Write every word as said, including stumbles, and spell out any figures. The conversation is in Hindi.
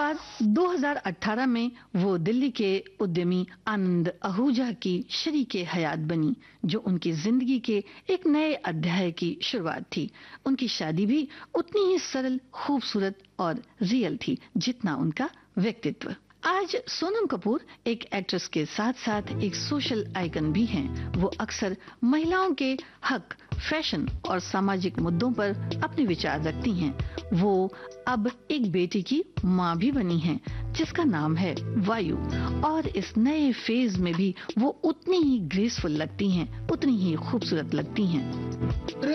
बाद दो हज़ार अठारह में वो दिल्ली के उद्यमी आनंद आहूजा की शरीके हयात बनी, जो उनकी जिंदगी के एक नए अध्याय की शुरुआत थी। उनकी शादी भी उतनी ही सरल, खूबसूरत और रियल थी जितना उनका व्यक्तित्व। आज सोनम कपूर एक एक्ट्रेस के साथ साथ एक सोशल आइकन भी हैं। वो अक्सर महिलाओं के हक, फैशन और सामाजिक मुद्दों पर अपने विचार रखती हैं। वो अब एक बेटी की माँ भी बनी हैं, जिसका नाम है वायु, और इस नए फेज में भी वो उतनी ही ग्रेसफुल लगती हैं, उतनी ही खूबसूरत लगती हैं।